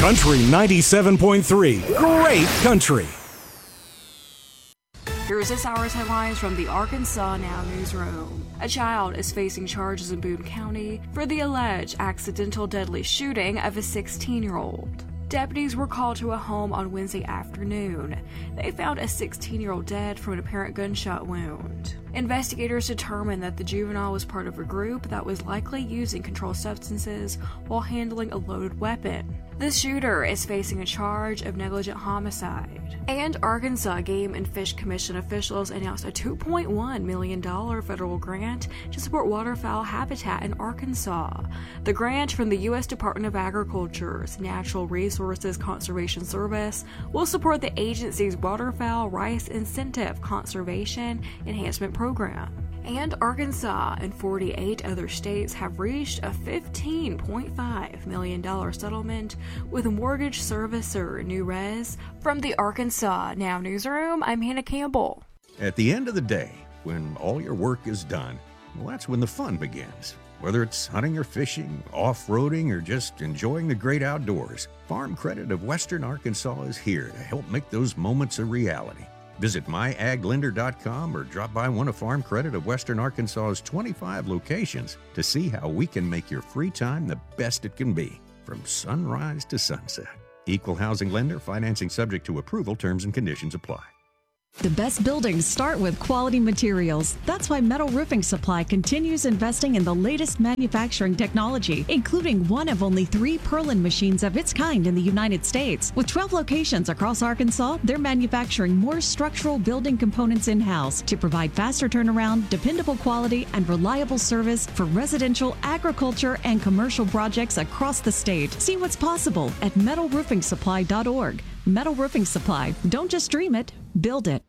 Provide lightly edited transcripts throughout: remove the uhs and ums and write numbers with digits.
Country 97.3. Great country. Here's this hour's headlines from the Arkansas Now newsroom. A child is facing charges in Boone County for the alleged accidental deadly shooting of a 16-year-old. Deputies were called to a home on Wednesday afternoon. They found a 16-year-old dead from an apparent gunshot wound. Investigators determined that the juvenile was part of a group that was likely using controlled substances while handling a loaded weapon. The shooter is facing a charge of negligent homicide. And Arkansas Game and Fish Commission officials announced a $2.1 million federal grant to support waterfowl habitat in Arkansas. The grant from the U.S. Department of Agriculture's Natural Resources Conservation Service will support the agency's waterfowl rice incentive conservation enhancement program. And Arkansas and 48 other states have reached a $15.5 million settlement with mortgage servicer NewRez. From the Arkansas Now newsroom, I'm Hannah Campbell. At the end of the day, when all your work is done, well, that's when the fun begins. Whether it's hunting or fishing, off-roading, or just enjoying the great outdoors, Farm Credit of Western Arkansas is here to help make those moments a reality. Visit myaglender.com or drop by one of Farm Credit of Western Arkansas's 25 locations to see how we can make your free time the best it can be, from sunrise to sunset. Equal housing lender, financing subject to approval, terms and conditions apply. The best buildings start with quality materials. That's why Metal Roofing Supply continues investing in the latest manufacturing technology, including one of only 3 Perlin machines of its kind in the United States. With 12 locations across Arkansas, they're manufacturing more structural building components in-house to provide faster turnaround, dependable quality, and reliable service for residential, agriculture, and commercial projects across the state. See what's possible at metalroofingsupply.org. Metal Roofing Supply. Don't just dream it, build it.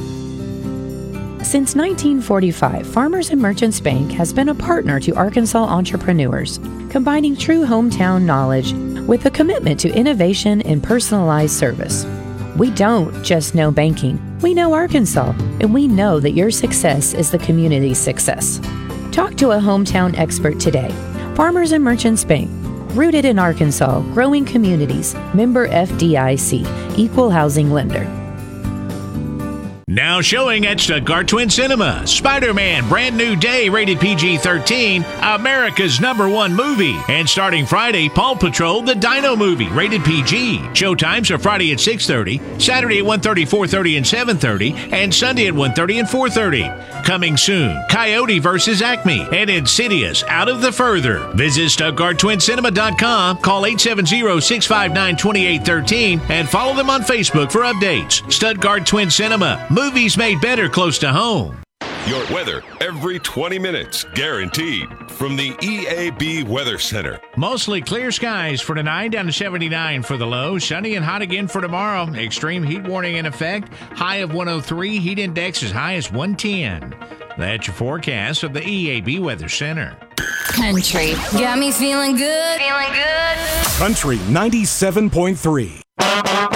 Since 1945, Farmers and Merchants Bank has been a partner to Arkansas entrepreneurs, combining true hometown knowledge with a commitment to innovation and personalized service. We don't just know banking, we know Arkansas, and we know that your success is the community's success. Talk to a hometown expert today. Farmers and Merchants Bank, rooted in Arkansas, growing communities, member FDIC, equal housing lender. Now showing at Stuttgart Twin Cinema, Spider-Man Brand New Day, rated PG-13, America's #1 movie. And starting Friday, Paw Patrol, the Dino Movie, rated PG. Showtimes are Friday at 6:30, Saturday at 1:30, 4:30, and 7:30, and Sunday at 1:30 and 4:30. Coming soon, Coyote vs. Acme and Insidious Out of the Further. Visit StuttgartTwinCinema.com, call 870-659-2813, and follow them on Facebook for updates. Stuttgart Twin Cinema, movies made better close to home. Your weather every 20 minutes, guaranteed. From the EAB Weather Center. Mostly clear skies for tonight, down to 79 for the low. Sunny and hot again for tomorrow. Extreme heat warning in effect. High of 103. Heat index as high as 110. That's your forecast of the EAB Weather Center. Country. Got me feeling good. Country 97.3.